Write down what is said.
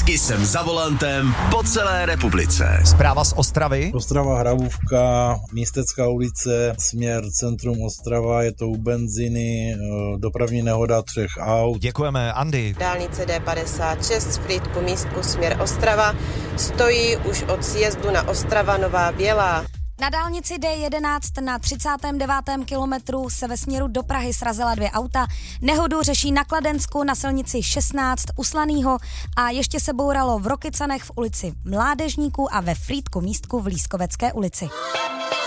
I jsem za volantem po celé republice. Zpráva z Ostravy. Ostrava Hrabůvka, Místecká ulice, směr centrum Ostrava, je to u benzíny, dopravní nehoda 3 aut. Děkujeme, Andy. Dálnice D56 z Frýdku Místku směr Ostrava stojí už od sjezdu na Ostrava Nová Bělá. Na dálnici D11 na 39. kilometru se ve směru do Prahy srazila 2 auta. Nehodu řeší na Kladensku na silnici 16 u Slanýho a ještě se bouralo v Rokycanech v ulici Mládežníků a ve Frýdku Místku v Lískovecké ulici.